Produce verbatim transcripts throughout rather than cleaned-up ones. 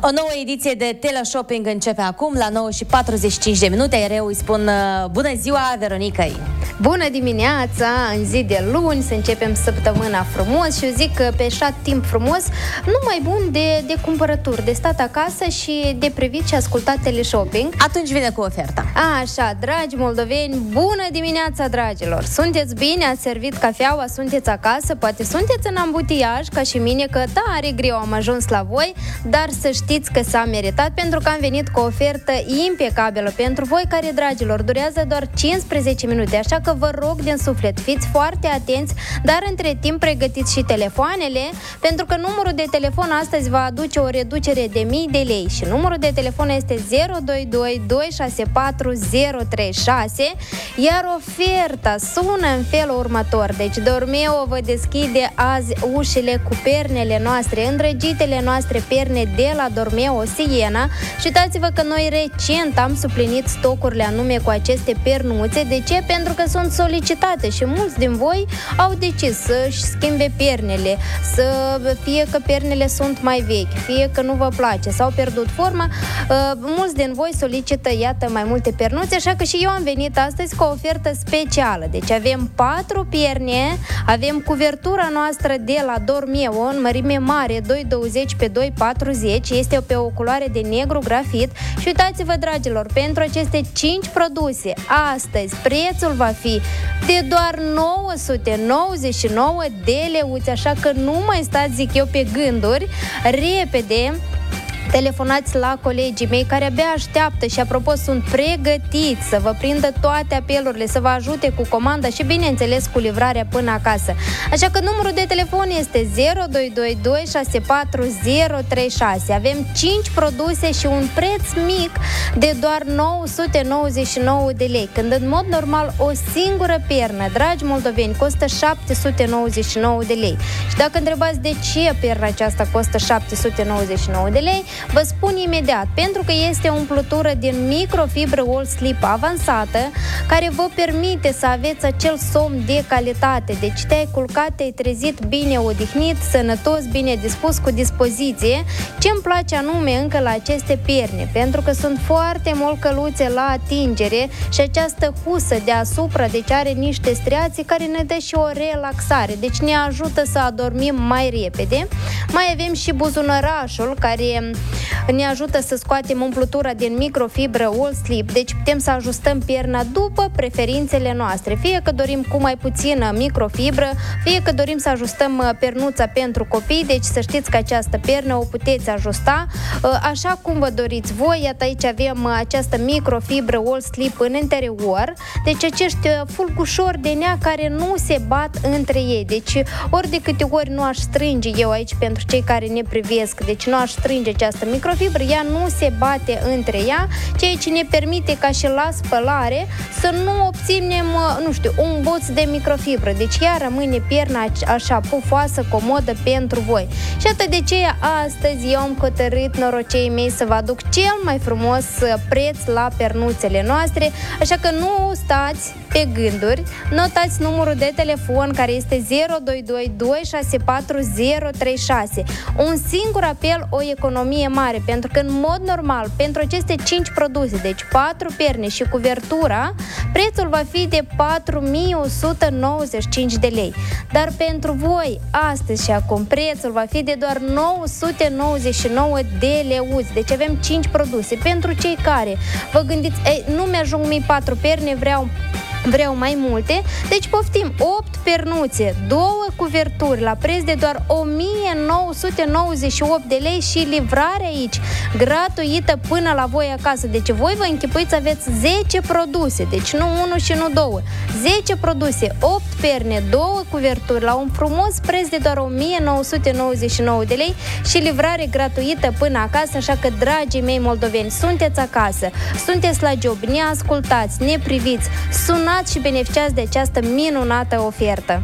O nouă ediție de teleshopping începe acum la nouă și patruzeci și cinci de minute, iar eu îi spun bună ziua Veronicăi. Bună dimineața, în zi de luni, să începem săptămâna frumos și eu zic că pe așa timp frumos, nu mai bun de, de cumpărături, de stat acasă și de privit și ascultat teleshopping. Atunci vine cu oferta. Așa, dragi moldoveni, bună dimineața, dragilor! Sunteți bine, ați servit cafeaua, sunteți acasă, poate sunteți în ambutiaj, ca și mine, că tare greu am ajuns la voi, dar să știți că s-a meritat, pentru că am venit cu o ofertă impecabilă pentru voi, care, dragilor, durează doar cincisprezece minute, așa că vă rog din suflet, fiți foarte atenți, dar între timp pregătiți și telefoanele, pentru că numărul de telefon astăzi va aduce o reducere de mii de lei și numărul de telefon este zero doi doi doi șase patru zero trei șase, iar oferta sună în felul următor. Deci Dormeo vă deschide azi ușile cu pernele noastre, îndrăgitele noastre perne de la Dormeo Siena, și uitați-vă că noi recent am suplinit stocurile anume cu aceste pernuțe. De ce? Pentru că sunt solicitate și mulți din voi au decis să-și schimbe pernele, să fie că pernele sunt mai vechi, fie că nu vă place, s-au pierdut forma. Uh, mulți din voi solicită, iată, mai multe pernuțe, așa că și eu am venit astăzi cu o ofertă specială. Deci avem patru perne, avem cuvertura noastră de la Dormeo în mărime mare, doi douăzeci pe doi patruzeci, este pe o culoare de negru grafit și uitați-vă, dragilor, pentru aceste cinci produse, astăzi prețul va fi de doar nouă sute nouăzeci și nouă de leuți, așa că nu mai stați, zic eu, pe gânduri, repede telefonați la colegii mei care abia așteaptă și, apropo, sunt pregătiți să vă prindă toate apelurile, să vă ajute cu comanda și, bineînțeles, cu livrarea până acasă. Așa că numărul de telefon este zero doi doi doi șase patru zero trei șase. Avem cinci produse și un preț mic de doar nouă sute nouăzeci și nouă de lei, când în mod normal o singură pernă, dragi moldoveni, costă șapte sute nouăzeci și nouă de lei. Și dacă întrebați de ce perna aceasta costă șapte sute nouăzeci și nouă de lei, vă spun imediat, pentru că este o umplutură din microfibră All Sleep avansată, care vă permite să aveți acel somn de calitate. Deci te-ai culcat, te-ai trezit bine odihnit, sănătos, bine dispus, cu dispoziție. Ce-mi place anume încă la aceste perne, pentru că sunt foarte mult căluțe la atingere și această husă deasupra, deci are niște striații care ne dă și o relaxare, deci ne ajută să adormim mai repede. Mai avem și buzunărașul, care ne ajută să scoatem umplutura din microfibră All Sleep, deci putem să ajustăm pierna după preferințele noastre, fie că dorim cu mai puțină microfibră, fie că dorim să ajustăm pernuța pentru copii, deci să știți că această pernă o puteți ajusta așa cum vă doriți voi. Iată, aici avem această microfibră All Sleep în interior, deci acești fulgușori de nea care nu se bat între ei, deci ori de câte ori nu aș strânge eu aici, pentru cei care ne privesc, deci nu aș strânge această microfibră, ea nu se bate între ea, ceea ce ne permite ca și la spălare să nu obținem, nu știu, un boț de microfibră. Deci ea rămâne pierna așa pufoasă, comodă pentru voi. Și atât de ce astăzi eu am hotărât, norocei mei, să vă aduc cel mai frumos preț la pernuțele noastre, așa că nu stați pe gânduri, notați numărul de telefon care este zero doi doi doi șase patru zero trei șase. Un singur apel, o economie mare, pentru că în mod normal pentru aceste cinci produse, deci patru perne și cuvertura, prețul va fi de patru mii o sută nouăzeci și cinci de lei. Dar pentru voi, astăzi și acum, prețul va fi de doar nouă sute nouăzeci și nouă de leuți. Deci avem cinci produse. Pentru cei care vă gândiți, ei, nu mi-ajung mie patru perne, vreau Vreau mai multe, deci poftim, opt pernuțe, două cuverturi la preț de doar o mie nouă sute nouăzeci și opt de lei și livrare aici gratuită până la voi acasă. Deci voi vă închipuiți, aveți zece produse, deci nu unu și nu două, zece produse, opt perne, două cuverturi la un frumos preț de doar o mie nouă sute nouăzeci și nouă de lei și livrare gratuită până acasă. Așa că, dragii mei moldoveni, sunteți acasă, sunteți la job, ne ascultați, ne priviți, sunați și beneficiați de această minunată ofertă.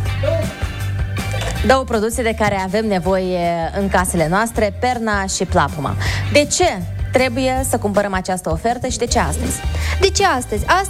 Două produse de care avem nevoie în casele noastre, perna și plapuma. De ce trebuie să cumpărăm această ofertă și de ce astăzi? De ce astăzi? Astăzi